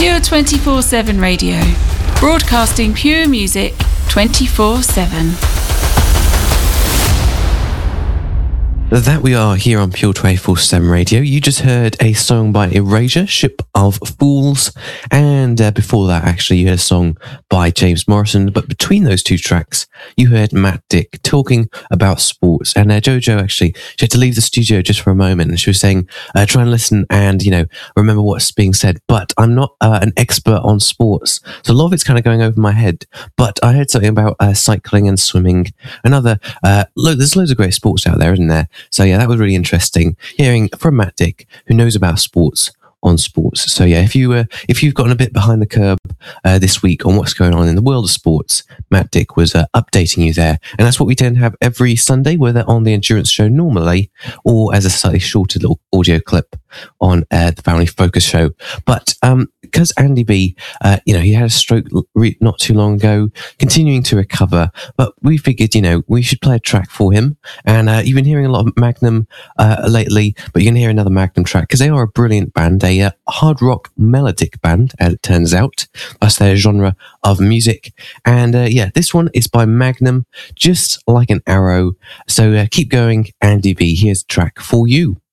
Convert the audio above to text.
Pure 24/7 Radio, broadcasting pure music 24/7. That we are here on Pure 24/7 Radio. You just heard a song by Erasure, Ship of Fools, and before that, actually, you heard a song by James Morrison. But between those two tracks, you heard Matt Dick talking about sports. And Jojo, actually, she had to leave the studio just for a moment, and she was saying, try and listen and, remember what's being said. But I'm not an expert on sports, so a lot of it's kind of going over my head. But I heard something about cycling and swimming and other, there's loads of great sports out there, isn't there? So yeah, that was really interesting hearing from Matt Dick, who knows about sports on sports. So yeah, if you've gotten a bit behind the curve this week on what's going on in the world of sports, Matt Dick was updating you there. And that's what we tend to have every Sunday, whether on the Endurance Show normally or as a slightly shorter little audio clip on the Family Focus Show. But because Andy B, he had a stroke not too long ago, continuing to recover, but we figured, we should play a track for him. And you've been hearing a lot of Magnum lately, but you're going to hear another Magnum track because they are a brilliant band, a hard rock melodic band, as it turns out. That's their genre of music. And this one is by Magnum, Just Like an Arrow. So keep going, Andy B. Here's the track for you.